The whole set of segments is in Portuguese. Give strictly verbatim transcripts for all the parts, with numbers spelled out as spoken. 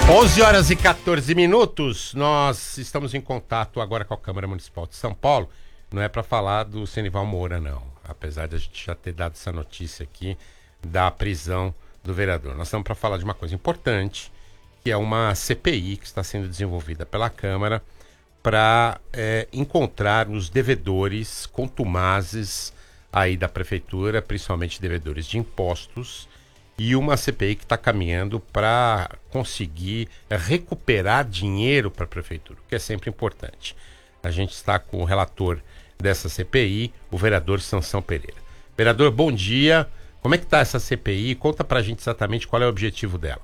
onze horas e quatorze minutos, nós estamos em contato agora com a Câmara Municipal de São Paulo. Não é para falar do Senival Moura, não. Apesar de a gente já ter dado essa notícia aqui da prisão do vereador. Nós estamos para falar de uma coisa importante, que é uma C P I que está sendo desenvolvida pela Câmara para é, encontrar os devedores contumazes aí da Prefeitura, principalmente devedores de impostos, e uma C P I que está caminhando para conseguir recuperar dinheiro para a Prefeitura, o que é sempre importante. A gente está com o relator dessa C P I, o vereador Sansão Pereira. Vereador, bom dia. Como é que está essa C P I? Conta para a gente exatamente qual é o objetivo dela.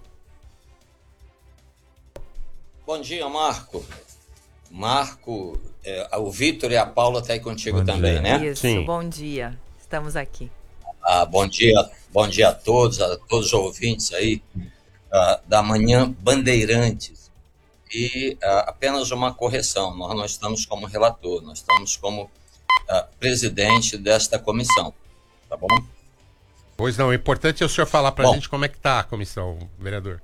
Bom dia, Marco. Marco, é, o Vitor e a Paula estão aí contigo bom também, dia. Né? Isso, Sim. Bom dia. Estamos aqui. Ah, bom dia, bom dia a todos, a todos os ouvintes aí uh, da Manhã Bandeirantes. E uh, apenas uma correção, nós não estamos como relator, nós estamos como uh, presidente desta comissão, tá bom? Pois não, o importante é o senhor falar para a gente como é que está a comissão, vereador.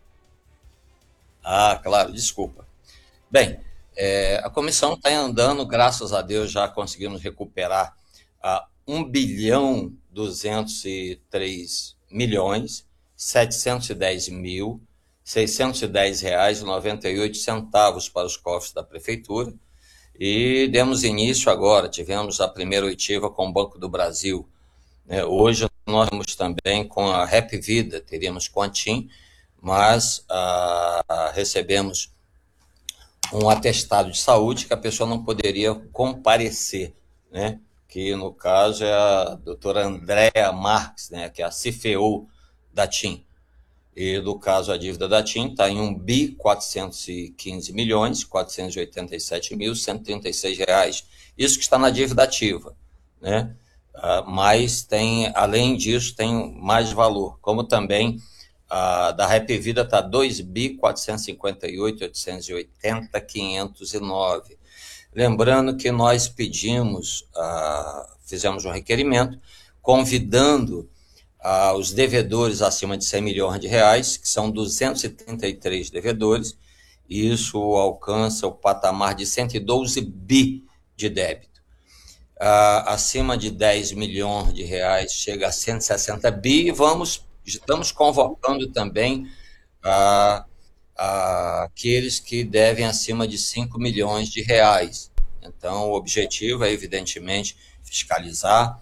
Ah, claro, desculpa. Bem, é, a comissão está andando, graças a Deus já conseguimos recuperar uh, um bilhão duzentos e três milhões setecentos e dez mil seiscentos e dez reais e noventa e oito centavos para os cofres da Prefeitura e demos início agora, tivemos a primeira oitiva com o Banco do Brasil. Né? Hoje nós temos também com a Rap Vida, teríamos com a TIM, mas ah, recebemos um atestado de saúde que a pessoa não poderia comparecer, né? Que no caso é a doutora Andréa Marques, né? Que é a C F O da TIM. E no caso a dívida da TIM está em um bi quatrocentos e quinze milhões quatrocentos e oitenta e sete mil cento e trinta e seis reais. Isso que está na dívida ativa, né? Uh, mas tem, além disso, tem mais valor, como também a uh, da Rap Vida está dois bi quatrocentos e cinquenta e oito mil oitocentos e oitenta mil quinhentos e nove. Lembrando que nós pedimos, uh, fizemos um requerimento, convidando uh, os devedores acima de cem milhões de reais, que são duzentos e trinta e três devedores, e isso alcança o patamar de cento e doze bi de débito. Uh, acima de dez milhões de reais chega a cento e sessenta bi, e vamos, estamos convocando também uh, uh, aqueles que devem acima de cinco milhões de reais. Então, o objetivo é, evidentemente, fiscalizar,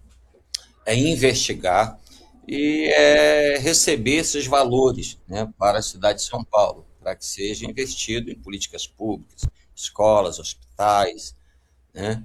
é investigar e é receber esses valores, né, para a cidade de São Paulo, para que seja investido em políticas públicas, escolas, hospitais, né?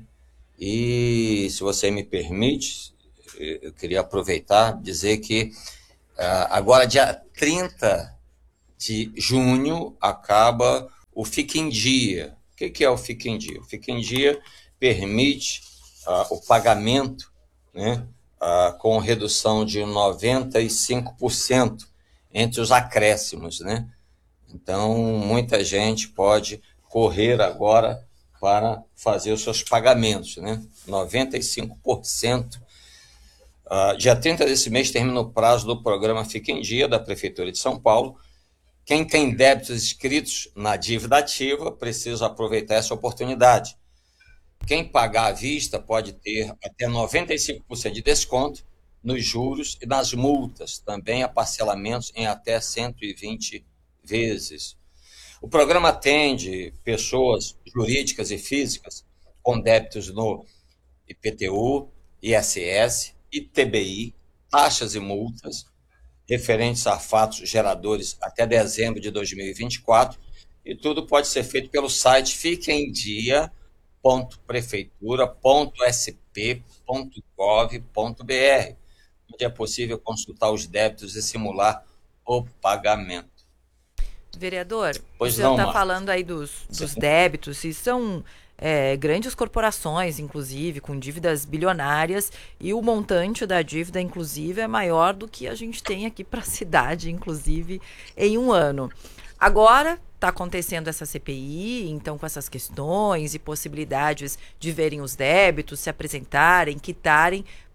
E, se você me permite, eu queria aproveitar e dizer que uh, agora, dia trinta de junho, acaba o Fica em Dia. O que, que é o Fica em Dia? O Fica em Dia permite uh, o pagamento, né, uh, com redução de noventa e cinco por cento entre os acréscimos, né? Então, muita gente pode correr agora para fazer os seus pagamentos, né? noventa e cinco por cento. Uh, dia trinta desse mês termina o prazo do programa Fica em Dia da Prefeitura de São Paulo. Quem tem débitos inscritos na dívida ativa precisa aproveitar essa oportunidade. Quem pagar à vista pode ter até noventa e cinco por cento de desconto nos juros e nas multas, também há parcelamentos em até cento e vinte vezes. O programa atende pessoas jurídicas e físicas com débitos no I P T U, I S S, I T B I, taxas e multas, referentes a fatos geradores até dezembro de dois mil e vinte e quatro, e tudo pode ser feito pelo site fica em dia ponto prefeitura ponto s p ponto gov ponto b r, onde é possível consultar os débitos e simular o pagamento. Vereador, pois o senhor está não, falando aí dos, dos débitos, e são é, grandes corporações, inclusive, com dívidas bilionárias, e o montante da dívida, inclusive, é maior do que a gente tem aqui para a cidade, inclusive, em um ano. Agora está acontecendo essa C P I, então, com essas questões e possibilidades de verem os débitos, se apresentarem, quitarem,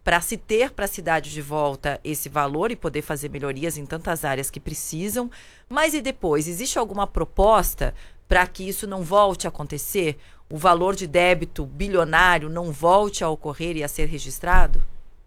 para se ter para a cidade de volta esse valor e poder fazer melhorias em tantas áreas que precisam. Mas e depois? Existe alguma proposta para que isso não volte a acontecer? O valor de débito bilionário não volte a ocorrer e a ser registrado?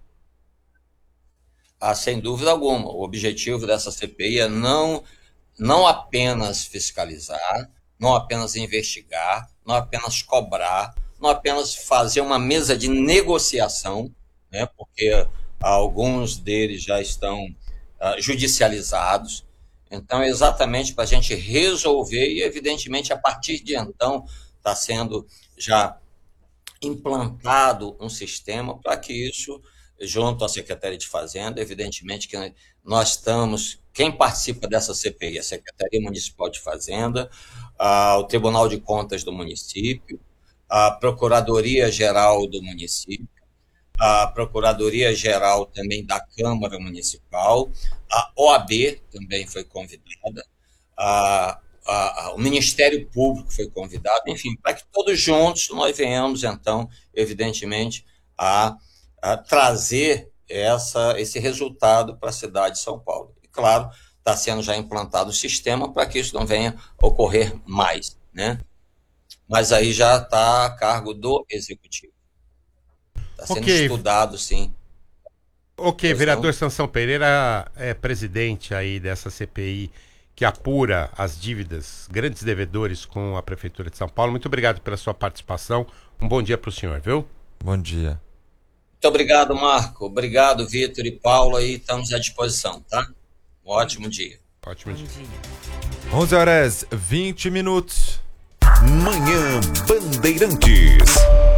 Ah, sem dúvida alguma. O objetivo dessa C P I é não, não apenas fiscalizar, não apenas investigar, não apenas cobrar, não apenas fazer uma mesa de negociação, né, porque alguns deles já estão uh, judicializados. Então, é exatamente para a gente resolver e, evidentemente, a partir de então, está sendo já implantado um sistema para que isso, junto à Secretaria de Fazenda, evidentemente que nós estamos, quem participa dessa C P I, a Secretaria Municipal de Fazenda, uh, o Tribunal de Contas do município, a Procuradoria-Geral do município, a Procuradoria-Geral também da Câmara Municipal, a O A B também foi convidada, a, a, a, o Ministério Público foi convidado, enfim, para que todos juntos nós venhamos, então, evidentemente, a, a trazer essa, esse resultado para a cidade de São Paulo. E, claro, está sendo já implantado o sistema para que isso não venha ocorrer mais, né? Mas aí já está a cargo do Executivo. Está sendo okay. estudado, sim. Ok, pois vereador não? Sansão Pereira é presidente aí dessa C P I que apura as dívidas, grandes devedores com a Prefeitura de São Paulo. Muito obrigado pela sua participação. Um bom dia para o senhor, viu? Bom dia. Muito obrigado, Marco. Obrigado, Vitor e Paulo. Aí estamos à disposição, tá? Um ótimo dia. Ótimo dia. onze horas e vinte minutos. Manhã Bandeirantes.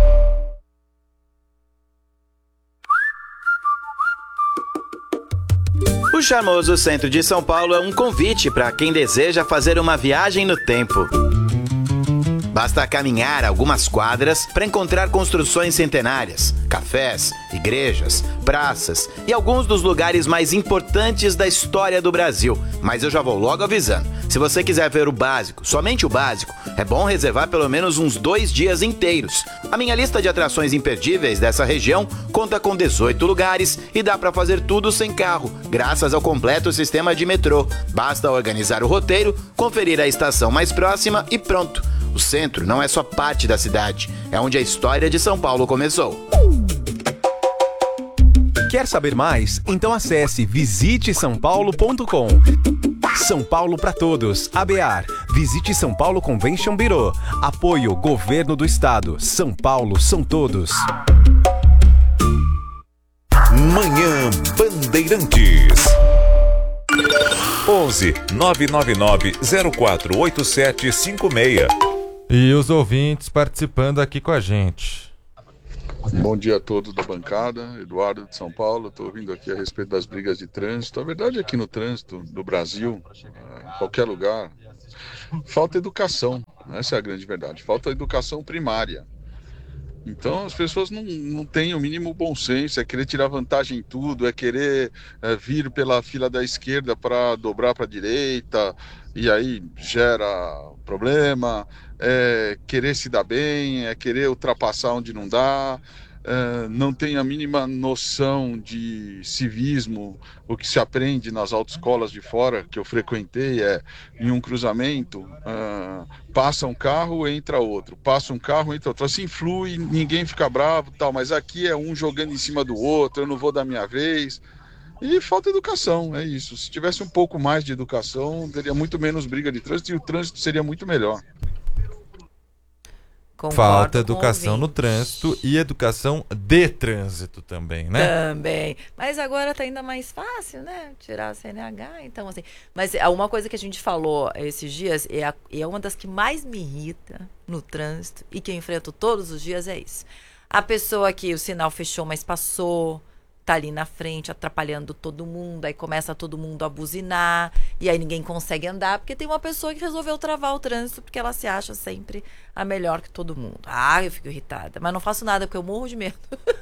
O charmoso centro de São Paulo é um convite para quem deseja fazer uma viagem no tempo. Basta caminhar algumas quadras para encontrar construções centenárias, cafés, igrejas, praças e alguns dos lugares mais importantes da história do Brasil. Mas eu já vou logo avisando, se você quiser ver o básico, somente o básico, é bom reservar pelo menos uns dois dias inteiros. A minha lista de atrações imperdíveis dessa região conta com dezoito lugares e dá para fazer tudo sem carro, graças ao completo sistema de metrô. Basta organizar o roteiro, conferir a estação mais próxima e pronto. O centro não é só parte da cidade, é onde a história de São Paulo começou. Quer saber mais? Então acesse visite são paulo ponto com. São Paulo para todos. A B A R. Visite São Paulo Convention Bureau. Apoio Governo do Estado. São Paulo são todos. Manhã Bandeirantes. onze nove nove nove zero quatro oito sete cinco seis. E os ouvintes participando aqui com a gente. Bom dia a todos da bancada, Eduardo de São Paulo. Estou ouvindo aqui a respeito das brigas de trânsito. A verdade é que no trânsito do Brasil, em qualquer lugar, falta educação. Essa é a grande verdade. Falta educação primária. Então as pessoas não, não têm o mínimo bom senso, é querer tirar vantagem em tudo, é querer é, vir pela fila da esquerda para dobrar para a direita, e aí gera problema, é querer se dar bem, é querer ultrapassar onde não dá, é, não tem a mínima noção de civismo. O que se aprende nas autoescolas de fora, que eu frequentei, é em um cruzamento, uh, passa um carro, entra outro, passa um carro, entra outro, assim flui, ninguém fica bravo, tal, mas aqui é um jogando em cima do outro, eu não vou dar minha vez, e falta educação, é isso. Se tivesse um pouco mais de educação, teria muito menos briga de trânsito e o trânsito seria muito melhor. Concordo. Falta educação no trânsito e educação de trânsito também, né? Também. Mas agora tá ainda mais fácil, né? Tirar a C N H, então assim. Mas uma coisa que a gente falou esses dias, é, a, é uma das que mais me irrita no trânsito e que eu enfrento todos os dias, é isso. A pessoa que o sinal fechou, mas passou, tá ali na frente atrapalhando todo mundo, aí começa todo mundo a buzinar, e aí ninguém consegue andar, porque tem uma pessoa que resolveu travar o trânsito porque ela se acha sempre a melhor que todo mundo. Ah, eu fico irritada, mas não faço nada porque eu morro de medo.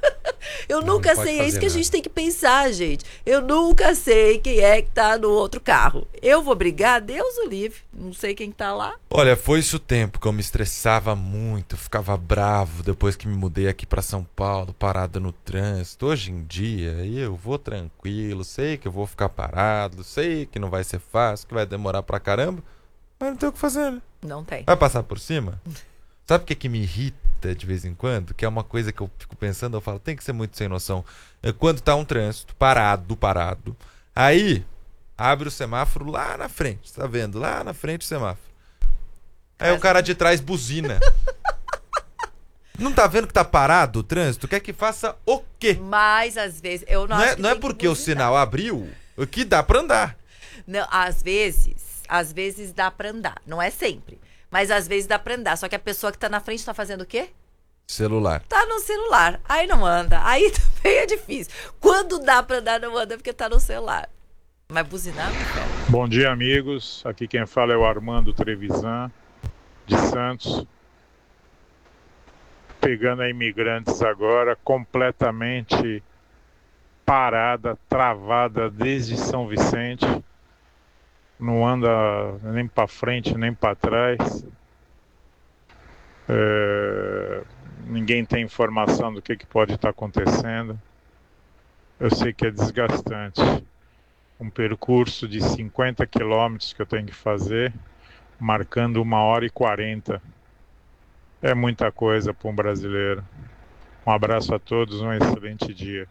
Eu Não, nunca não pode sei, é isso fazer que a nada. gente tem que pensar, gente. Eu nunca sei quem é que tá no outro carro. Eu vou brigar, Deus o livre. Não sei quem tá lá. Olha, foi isso o tempo que eu me estressava muito, ficava bravo depois que me mudei aqui pra São Paulo, parado no trânsito. Hoje em dia, eu vou tranquilo, sei que eu vou ficar parado, sei que não vai ser fácil, que vai demorar pra caramba, mas não tem o que fazer, né? Não tem. Vai passar por cima? Sabe o que, que me irrita de vez em quando? Que é uma coisa que eu fico pensando, eu falo, tem que ser muito sem noção. É quando tá um trânsito parado, parado, aí abre o semáforo lá na frente, tá vendo? Lá na frente o semáforo. Aí o cara de trás buzina. Não tá vendo que tá parado o trânsito? Quer que faça o quê? Mas às vezes eu não, Não acho é, que não é tem que porque o buzinar. sinal abriu que dá pra andar. Não, às vezes, às vezes dá pra andar. Não é sempre. Mas às vezes dá pra andar. Só que a pessoa que tá na frente tá fazendo o quê? Celular. Tá no celular. Aí não anda. Aí também é difícil. Quando dá pra andar, não anda porque tá no celular. Mas buzinar não quer. Bom dia, amigos. Aqui quem fala é o Armando Trevisan, de Santos. Pegando a Imigrantes agora, completamente parada, travada desde São Vicente. Não anda nem para frente, nem para trás. É... Ninguém tem informação do que, que pode estar acontecendo. Eu sei que é desgastante. Um percurso de cinquenta quilômetros que eu tenho que fazer, marcando uma hora e quarenta. É muita coisa para um brasileiro. Um abraço a todos, um excelente dia.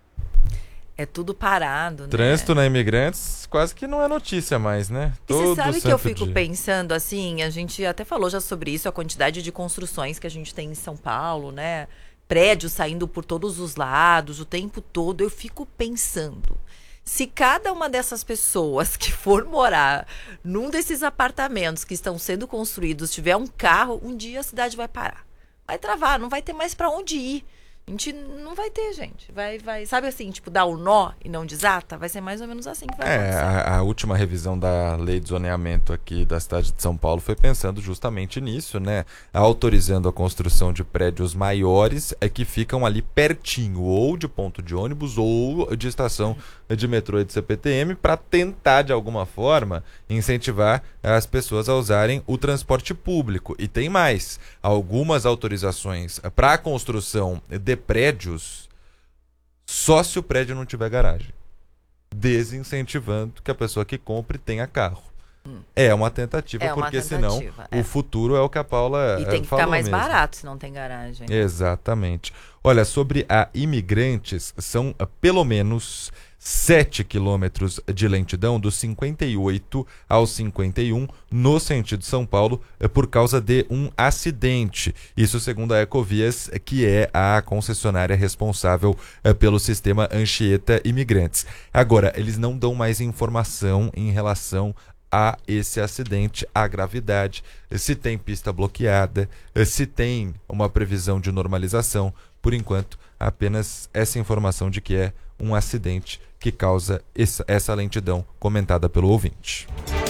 É tudo parado, né? Trânsito na Imigrantes quase que não é notícia mais, né? E você Todo sabe que eu santo fico dia. pensando assim, a gente até falou já sobre isso, a quantidade de construções que a gente tem em São Paulo, né? Prédios saindo por todos os lados, o tempo todo. Eu fico pensando, se cada uma dessas pessoas que for morar num desses apartamentos que estão sendo construídos tiver um carro, um dia a cidade vai parar. Vai travar, não vai ter mais pra onde ir. A gente não vai ter, gente. Vai, vai, sabe assim, tipo, dar o nó e não desata? Vai ser mais ou menos assim que vai É, acontecer. a, a última revisão da lei de zoneamento aqui da cidade de São Paulo foi pensando justamente nisso, né? Autorizando a construção de prédios maiores é que ficam ali pertinho, ou de ponto de ônibus, ou de estação de metrô e de C P T M, para tentar, de alguma forma, incentivar as pessoas a usarem o transporte público. E tem mais, algumas autorizações para a construção de prédios só se o prédio não tiver garagem, desincentivando que a pessoa que compre tenha carro. Hum. É uma tentativa, é uma porque tentativa, senão é. o futuro é o que a Paula E tem que falou ficar mais mesmo. barato se não tem garagem. Exatamente. Olha, sobre a Imigrantes, são pelo menos sete quilômetros de lentidão dos cinquenta e oito ao cinquenta e um no sentido São Paulo por causa de um acidente. Isso segundo a Ecovias, que é a concessionária responsável pelo sistema Anchieta Imigrantes. Agora, eles não dão mais informação em relação a esse acidente, a gravidade, se tem pista bloqueada, se tem uma previsão de normalização. Por enquanto, apenas essa informação de que é um acidente que causa essa, essa lentidão comentada pelo ouvinte.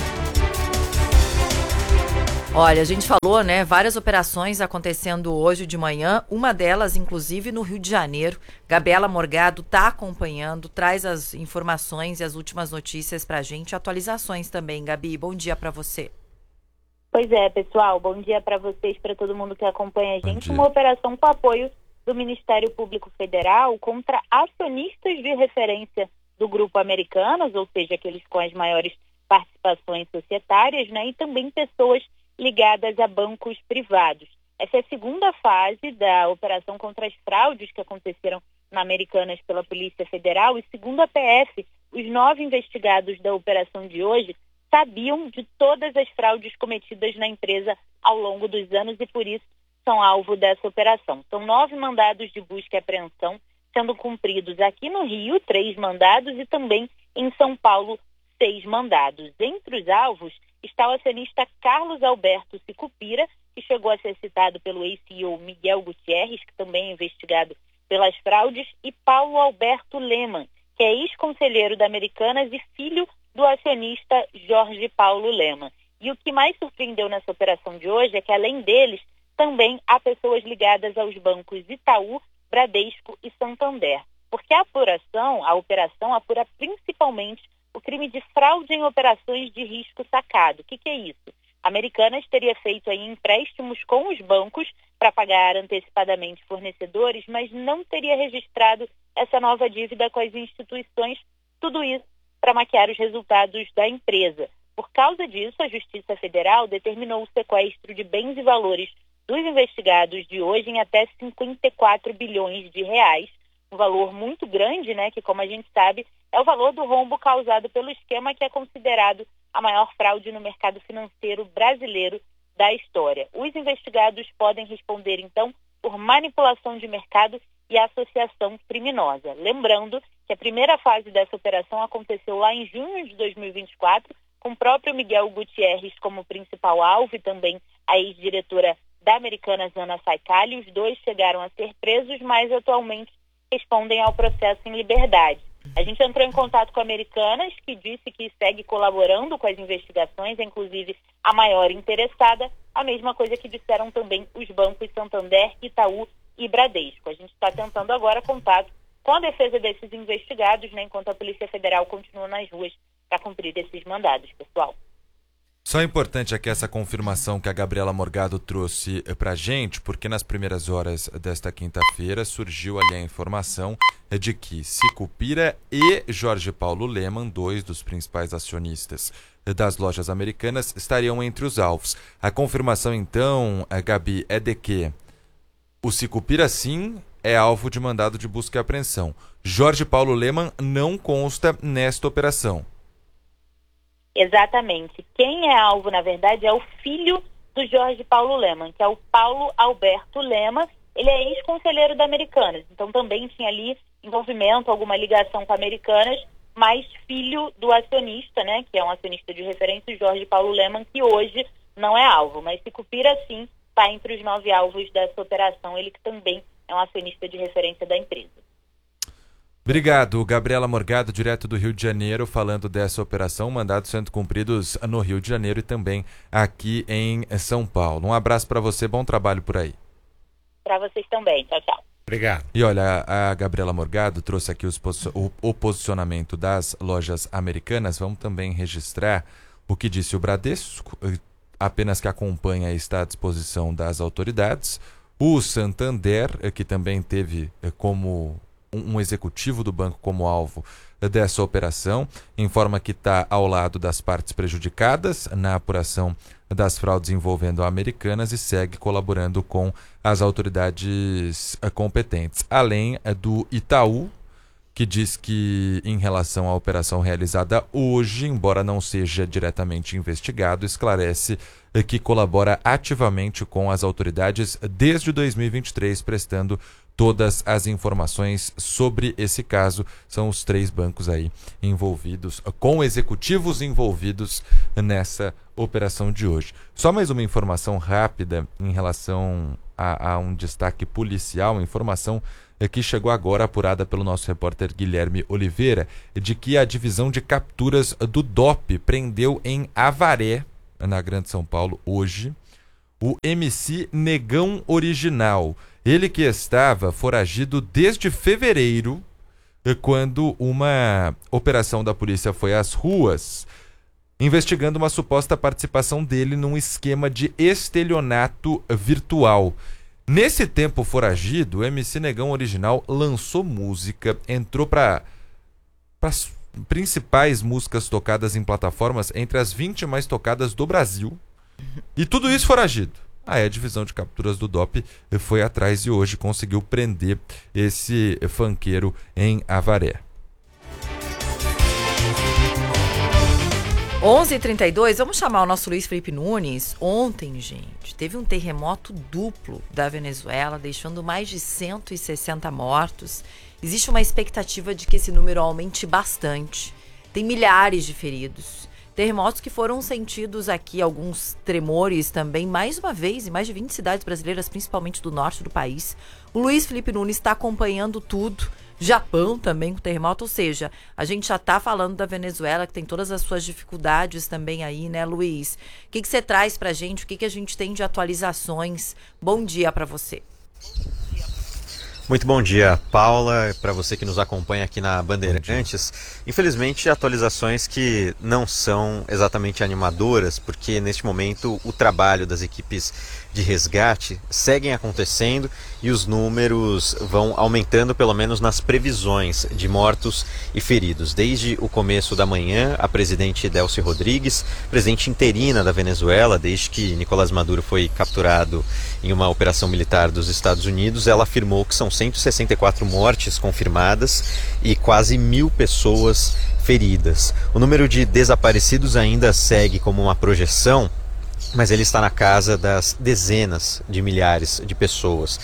Olha, a gente falou, né, várias operações acontecendo hoje de manhã, uma delas, inclusive, no Rio de Janeiro. Gabriela Morgado está acompanhando, traz as informações e as últimas notícias para a gente, atualizações também. Gabi, bom dia para você. Pois é, pessoal, bom dia para vocês, para todo mundo que acompanha a Bom gente. dia. Uma operação com apoio do Ministério Público Federal contra acionistas de referência do Grupo Americanas, ou seja, aqueles com as maiores participações societárias, né, e também pessoas ligadas a bancos privados. Essa é a segunda fase da operação contra as fraudes que aconteceram na Americanas pela Polícia Federal e, segundo a P F, os nove investigados da operação de hoje sabiam de todas as fraudes cometidas na empresa ao longo dos anos e, por isso, são alvo dessa operação. São nove mandados de busca e apreensão sendo cumpridos aqui no Rio, três mandados, e também em São Paulo, seis mandados. Entre os alvos está o acionista Carlos Alberto Sicupira, que chegou a ser citado pelo ex-C E O Miguel Gutierrez, que também é investigado pelas fraudes, e Paulo Alberto Leman, que é ex-conselheiro da Americanas e filho do acionista Jorge Paulo Leman. E o que mais surpreendeu nessa operação de hoje é que, além deles, também há pessoas ligadas aos bancos Itaú, Bradesco e Santander. Porque a apuração, a operação apura principalmente o crime de fraude em operações de risco sacado. O que, que é isso? A Americanas teria feito aí empréstimos com os bancos para pagar antecipadamente fornecedores, mas não teria registrado essa nova dívida com as instituições, tudo isso para maquiar os resultados da empresa. Por causa disso, a Justiça Federal determinou o sequestro de bens e valores dos investigados de hoje em até cinquenta e quatro bilhões de reais, um valor muito grande, né, que, como a gente sabe, é o valor do rombo causado pelo esquema que é considerado a maior fraude no mercado financeiro brasileiro da história. Os investigados podem responder, então, por manipulação de mercado e associação criminosa. Lembrando que a primeira fase dessa operação aconteceu lá em junho de dois mil e vinte e quatro, com o próprio Miguel Gutierrez como principal alvo e também a ex-diretora da Americanas, Ana Saicali. Os dois chegaram a ser presos, mas atualmente respondem ao processo em liberdade. A gente entrou em contato com a Americanas, que disse que segue colaborando com as investigações, inclusive a maior interessada, a mesma coisa que disseram também os bancos Santander, Itaú e Bradesco. A gente está tentando agora contato com a defesa desses investigados, né, enquanto a Polícia Federal continua nas ruas para cumprir esses mandados, pessoal. Só é importante aqui essa confirmação que a Gabriela Morgado trouxe para a gente, porque nas primeiras horas desta quinta-feira surgiu ali a informação de que Sicupira e Jorge Paulo Lemann, dois dos principais acionistas das lojas Americanas, estariam entre os alvos. A confirmação então, Gabi, é de que o Sicupira sim é alvo de mandado de busca e apreensão. Jorge Paulo Lemann não consta nesta operação. Exatamente. Quem é alvo, na verdade, é o filho do Jorge Paulo Lemann, que é o Paulo Alberto Lemann. Ele é ex-conselheiro da Americanas, então também tinha ali envolvimento, alguma ligação com a Americanas, mas filho do acionista, né, que é um acionista de referência, o Jorge Paulo Lemann, que hoje não é alvo. Mas Sicupira, sim, está entre os nove alvos dessa operação, ele que também é um acionista de referência da empresa. Obrigado, Gabriela Morgado, direto do Rio de Janeiro, falando dessa operação, mandados sendo cumpridos no Rio de Janeiro e também aqui em São Paulo. Um abraço para você, bom trabalho por aí. Para vocês também, tchau, tchau. Obrigado. E olha, a Gabriela Morgado trouxe aqui os, o, o posicionamento das lojas Americanas. Vamos também registrar o que disse o Bradesco, apenas que acompanha e está à disposição das autoridades. O Santander, que também teve como um executivo do banco como alvo dessa operação, informa que está ao lado das partes prejudicadas na apuração das fraudes envolvendo a Americanas e segue colaborando com as autoridades competentes. Além do Itaú, que diz que em relação à operação realizada hoje, embora não seja diretamente investigado, esclarece que colabora ativamente com as autoridades desde dois mil e vinte e três, prestando todas as informações sobre esse caso. São os três bancos aí envolvidos, com executivos envolvidos nessa operação de hoje. Só mais uma informação rápida em relação a, a um destaque policial, informação que chegou agora, apurada pelo nosso repórter Guilherme Oliveira, de que a divisão de capturas do D O P prendeu em Avaré, na Grande São Paulo, hoje, o M C Negão Original. Ele que estava foragido desde fevereiro, quando uma operação da polícia foi às ruas, investigando uma suposta participação dele num esquema de estelionato virtual. Nesse tempo foragido, o M C Negão Original lançou música, entrou para as principais músicas tocadas em plataformas, entre as vinte mais tocadas do Brasil, e tudo isso foragido. Aí a divisão de capturas do D O P foi atrás e hoje conseguiu prender esse funkeiro em Avaré. onze e trinta e dois, vamos chamar o nosso Luiz Felipe Nunes. Ontem, gente, teve um terremoto duplo da Venezuela, deixando mais de cento e sessenta mortos. Existe uma expectativa de que esse número aumente bastante. Tem milhares de feridos. Terremotos que foram sentidos aqui, alguns tremores também, mais uma vez, em mais de vinte cidades brasileiras, principalmente do norte do país. O Luiz Felipe Nunes está acompanhando tudo. Japão também com terremoto, ou seja, a gente já está falando da Venezuela, que tem todas as suas dificuldades também aí, né, Luiz? O que, que você traz pra gente? O que, que a gente tem de atualizações? Bom dia para você. Muito bom dia, Paula, para você que nos acompanha aqui na Bandeirantes. Infelizmente, atualizações que não são exatamente animadoras, porque neste momento o trabalho das equipes de resgate seguem acontecendo e os números vão aumentando, pelo menos nas previsões de mortos e feridos. Desde o começo da manhã, a presidente Delcy Rodrigues, presidente interina da Venezuela, desde que Nicolás Maduro foi capturado em uma operação militar dos Estados Unidos, ela afirmou que são cento e sessenta e quatro mortes confirmadas e quase mil pessoas feridas. O número de desaparecidos ainda segue como uma projeção, mas ele está na casa das dezenas de milhares de pessoas.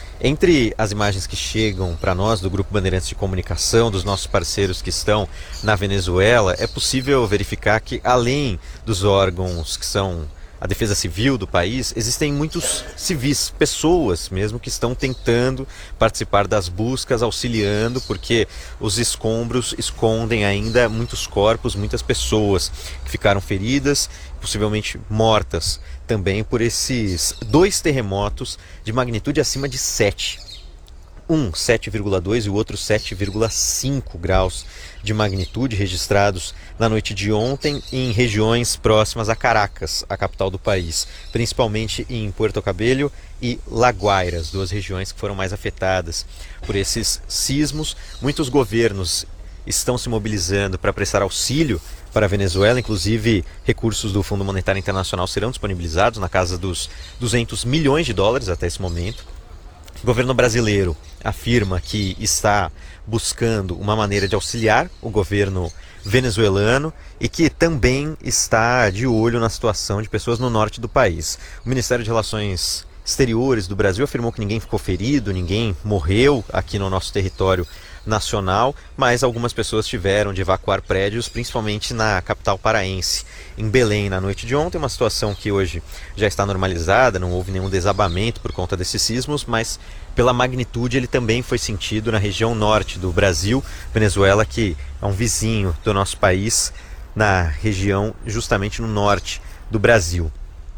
Entre as imagens que chegam para nós do Grupo Bandeirantes de Comunicação, dos nossos parceiros que estão na Venezuela, é possível verificar que, além dos órgãos que são a defesa civil do país, existem muitos civis, pessoas mesmo, que estão tentando participar das buscas, auxiliando, porque os escombros escondem ainda muitos corpos, muitas pessoas que ficaram feridas, possivelmente mortas também por esses dois terremotos de magnitude acima de sete. Um sete vírgula dois e o outro sete vírgula cinco graus de magnitude registrados na noite de ontem em regiões próximas a Caracas, a capital do país, principalmente em Puerto Cabello e La Guaira, as duas regiões que foram mais afetadas por esses sismos. Muitos governos estão se mobilizando para prestar auxílio para a Venezuela, inclusive recursos do Fundo Monetário Internacional serão disponibilizados na casa dos duzentos milhões de dólares até esse momento. O governo brasileiro afirma que está buscando uma maneira de auxiliar o governo venezuelano e que também está de olho na situação de pessoas no norte do país. O Ministério de Relações Exteriores do Brasil afirmou que ninguém ficou ferido, ninguém morreu aqui no nosso território nacional, mas algumas pessoas tiveram de evacuar prédios, principalmente na capital paraense, em Belém, na noite de ontem, uma situação que hoje já está normalizada, não houve nenhum desabamento por conta desses sismos, mas pela magnitude ele também foi sentido na região norte do Brasil, Venezuela, que é um vizinho do nosso país, na região justamente no norte do Brasil.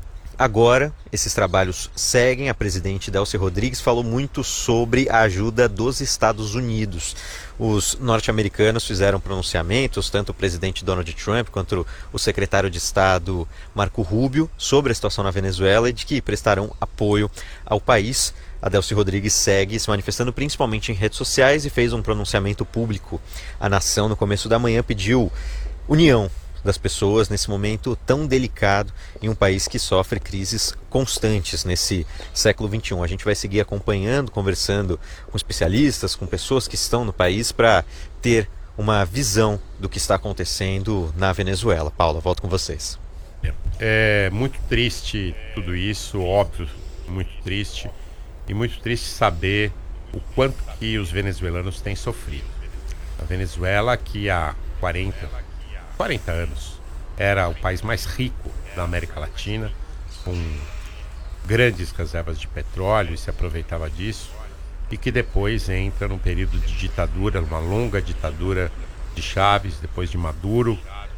Agora, esses trabalhos seguem. A presidente Delcy Rodrigues falou muito sobre a ajuda dos Estados Unidos. Os norte-americanos fizeram pronunciamentos, tanto o presidente Donald Trump quanto o secretário de Estado Marco Rubio, sobre a situação na Venezuela e de que prestarão apoio ao país. A Delcy Rodrigues segue se manifestando principalmente em redes sociais e fez um pronunciamento público à nação no começo da manhã, pediu união das pessoas nesse momento tão delicado em um país que sofre crises constantes nesse século vinte e um. A gente vai seguir acompanhando, conversando com especialistas, com pessoas que estão no país para ter uma visão do que está acontecendo na Venezuela. Paula, volto com vocês. É muito triste tudo isso, óbvio, muito triste. E muito triste saber o quanto que os venezuelanos têm sofrido. A Venezuela, que há quarenta anos era o país mais rico da América Latina, com grandes reservas de petróleo e se aproveitava disso, e que depois entra num período de ditadura, uma longa ditadura de Chávez, depois de Maduro,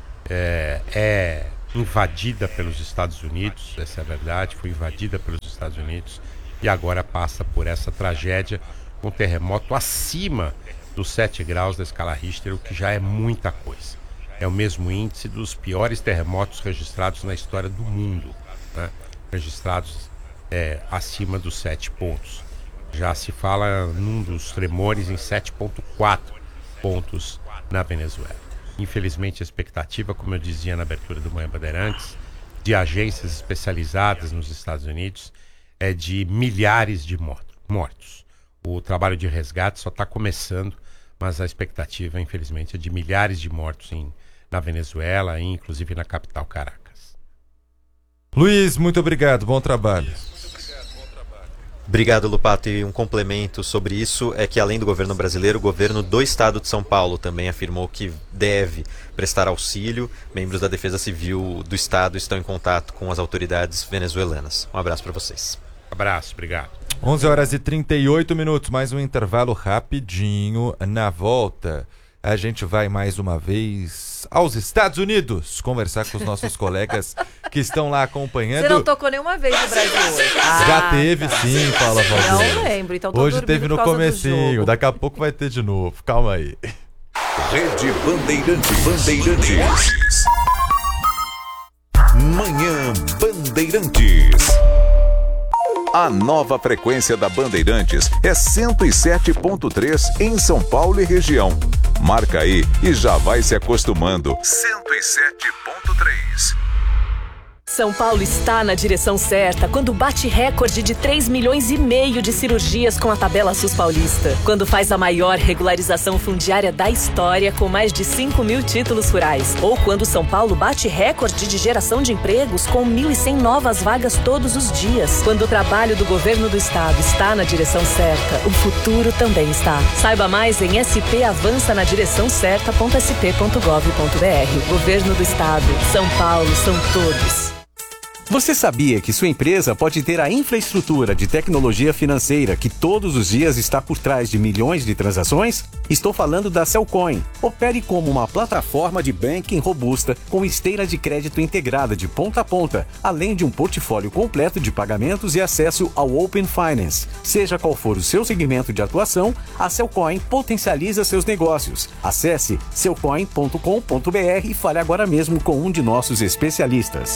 é, é invadida pelos Estados Unidos, essa é a verdade, foi invadida pelos Estados Unidos e agora passa por essa tragédia com um terremoto acima dos sete graus da escala Richter, o que já é muita coisa. É o mesmo índice dos piores terremotos registrados na história do mundo, né? Registrados é, acima dos sete pontos. Já se fala num dos tremores em sete vírgula quatro pontos na Venezuela. Infelizmente a expectativa, como eu dizia na abertura do Manhã Bandeirantes, de agências especializadas nos Estados Unidos é de milhares de mortos. O trabalho de resgate só está começando, mas a expectativa, infelizmente, é de milhares de mortos em, na Venezuela, e inclusive na capital Caracas. Luiz, muito obrigado, bom trabalho. Obrigado, Lupato. E um complemento sobre isso é que, além do governo brasileiro, o governo do estado de São Paulo também afirmou que deve prestar auxílio. Membros da Defesa Civil do estado estão em contato com as autoridades venezuelanas. Um abraço para vocês. Um abraço, obrigado. onze horas e trinta e oito minutos, mais um intervalo rapidinho. Na volta, a gente vai mais uma vez aos Estados Unidos conversar com os nossos colegas que estão lá acompanhando. Você não tocou nenhuma vez no Brasil hoje. Ah, Já teve tá. sim, Paula Valdeiro. Não lembro, então tô Hoje dormindo teve no por causa do comecinho, jogo. daqui a pouco vai ter de novo. Calma aí. Rede Bandeirantes. Bandeirantes. Manhã Bandeirantes. A nova frequência da Bandeirantes é cento e sete ponto três em São Paulo e região. Marca aí e já vai se acostumando. cento e sete ponto três. São Paulo está na direção certa quando bate recorde de três milhões e meio de cirurgias com a tabela SUS paulista. Quando faz a maior regularização fundiária da história com mais de cinco mil títulos rurais. Ou quando São Paulo bate recorde de geração de empregos com mil e cem novas vagas todos os dias. Quando o trabalho do governo do estado está na direção certa, o futuro também está. Saiba mais em s p avança na direção certa ponto s p ponto gov ponto b r. Governo do estado. São Paulo são todos. Você sabia que sua empresa pode ter a infraestrutura de tecnologia financeira que todos os dias está por trás de milhões de transações? Estou falando da Cellcoin. Opere como uma plataforma de banking robusta com esteira de crédito integrada de ponta a ponta, além de um portfólio completo de pagamentos e acesso ao Open Finance. Seja qual for o seu segmento de atuação, a Cellcoin potencializa seus negócios. Acesse cellcoin ponto com ponto b r e fale agora mesmo com um de nossos especialistas.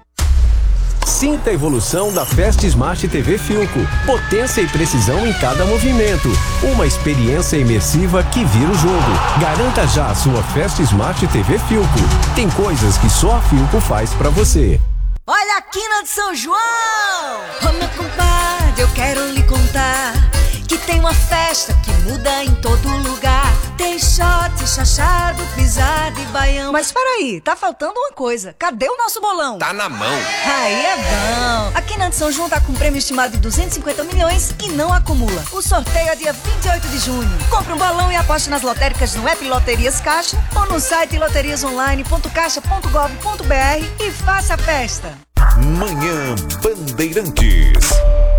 Sinta a evolução da Fast Smart T V Philco. Potência e precisão em cada movimento. Uma experiência imersiva que vira o jogo. Garanta já a sua Fast Smart T V Philco. Tem coisas que só a Philco faz pra você. Olha a quina de São João! Ô meu compadre, eu quero lhe contar que tem uma festa que muda em todo lugar. Tem shot, chachado, pisado e baião. Mas peraí, tá faltando uma coisa. Cadê o nosso bolão? Tá na mão. Aí é bom. A Quina de São João tá com um prêmio estimado de duzentos e cinquenta milhões e não acumula. O sorteio é dia vinte e oito de junho. Compre um bolão e aposte nas lotéricas no app Loterias Caixa ou no site loterias online ponto caixa ponto gov ponto b r e faça a festa. Manhã Bandeirantes.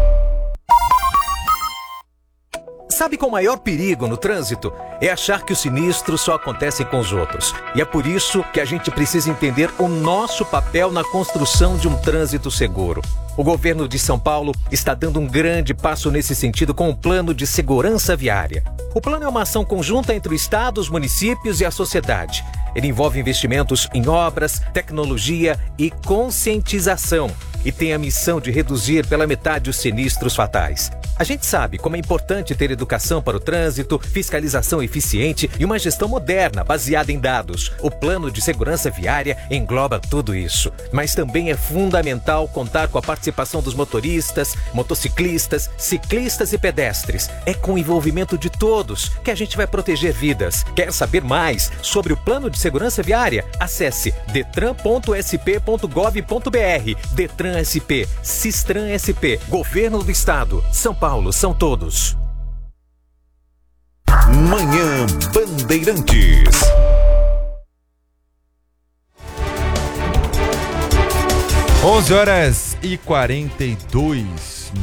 Sabe qual o maior perigo no trânsito? É achar que os sinistros só acontecem com os outros. E é por isso que a gente precisa entender o nosso papel na construção de um trânsito seguro. O governo de São Paulo está dando um grande passo nesse sentido com o Plano de Segurança Viária. O plano é uma ação conjunta entre o Estado, os municípios e a sociedade. Ele envolve investimentos em obras, tecnologia e conscientização e tem a missão de reduzir pela metade os sinistros fatais. A gente sabe como é importante ter educação para o trânsito, fiscalização eficiente e uma gestão moderna baseada em dados. O Plano de Segurança Viária engloba tudo isso. Mas também é fundamental contar com a participação dos motoristas, motociclistas, ciclistas e pedestres. É com o envolvimento de todos que a gente vai proteger vidas. Quer saber mais sobre o Plano de Segurança Viária? Acesse detran ponto s p ponto gov ponto b r. Detran S P, Sistran S P, Governo do Estado, São Paulo, são todos. Manhã Bandeirantes. onze horas e quarenta e dois